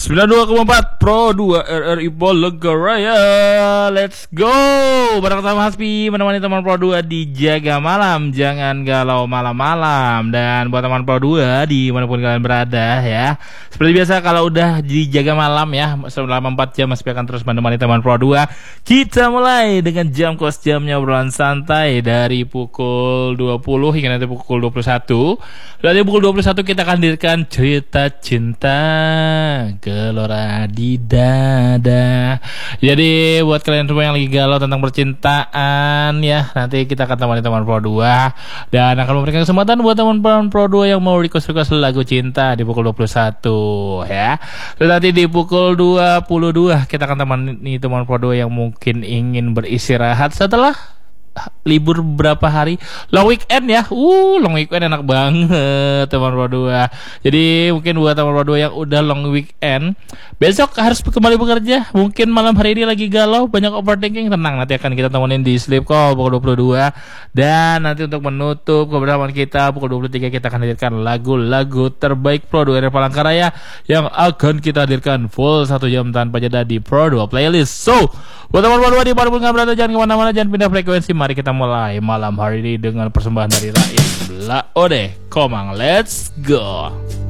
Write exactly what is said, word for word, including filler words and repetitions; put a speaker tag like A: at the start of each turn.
A: sembilan puluh dua koma empat Pro dua R R I Bologoraya. Let's go. Bareng sama Hasbi menemani teman Pro dua di Jaga Malam. Jangan galau malam-malam. Dan buat teman Pro dua dimanapun kalian berada ya, seperti biasa kalau udah di Jaga Malam ya, selama empat jam Hasbi akan terus menemani teman Pro dua. Kita mulai dengan jam kos jamnya obrolan santai dari pukul dua puluh hingga nanti pukul dua puluh satu. Dari pukul dua puluh satu kita akan hadirkan cerita cinta gelora di dada. Jadi buat kalian semua yang lagi galau tentang percintaan ya, nanti kita akan temani teman Pro dua dan akan memberikan kesempatan buat teman-teman Pro dua yang mau request-request lagu cinta di pukul dua puluh satu ya. Dan nanti di pukul dua puluh dua kita akan temani teman Pro dua yang mungkin ingin beristirahat setelah libur berapa hari, long weekend ya. Uh, long weekend enak banget teman Pro dua. Jadi mungkin buat teman Pro dua yang udah long weekend, besok harus kembali bekerja. Mungkin malam hari ini lagi galau, banyak overthinking, tenang, nanti akan kita temenin di Sleep Call pukul dua puluh dua. Dan nanti untuk menutup kebersamaan kita pukul dua puluh tiga kita akan hadirkan lagu-lagu terbaik Pro dua R Palangkaraya yang akan kita hadirkan full satu jam tanpa jeda di Pro dua Playlist. So, buat teman Pro dua di mana pun kalian berada, jangan kemana-mana, jangan pindah frekuensi. Mari kita mulai malam hari ini dengan persembahan dari Rakyat Bla Ode Komang. Let's go.